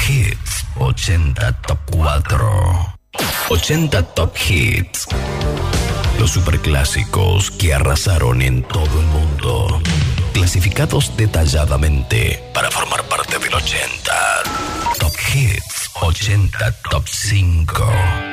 Hits 80 Top 4. 80 Top Hits. Los superclásicos que arrasaron en todo el mundo. Clasificados detalladamente para formar parte del 80. Top Hits 80 Top 5.